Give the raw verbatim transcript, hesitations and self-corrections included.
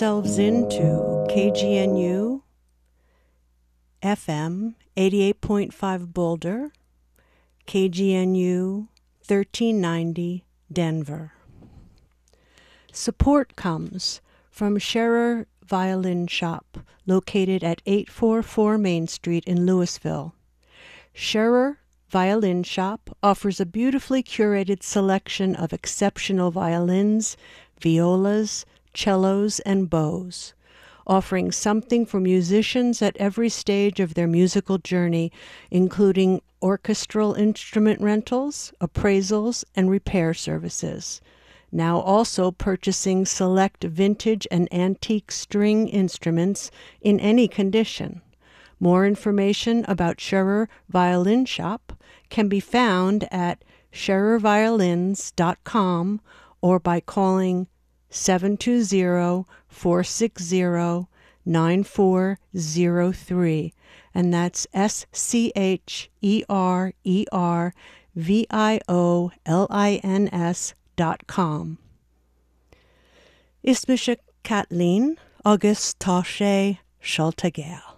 yourselves into K G N U F M eighty-eight point five Boulder, K G N U thirteen ninety Denver. Support comes from Scherer Violin Shop, located at eight forty-four Main Street in Louisville. Scherer Violin Shop offers a beautifully curated selection of exceptional violins, violas, cellos, and bows, offering something for musicians at every stage of their musical journey, including orchestral instrument rentals, appraisals, and repair services. Now also purchasing select vintage and antique string instruments in any condition. More information about Scherer Violin Shop can be found at scherer violins dot com or by calling seven two zero, four six zero, nine four zero three, and that's S C H E R E R V I O L I N S dot com. Ismische Kathleen August Tasche Schultegel.